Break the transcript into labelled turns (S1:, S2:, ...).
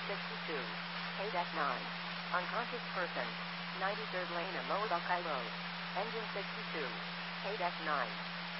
S1: 62. 8F9. Unconscious person. 93rd lane Amoabakai Road. Engine 62. 8F9.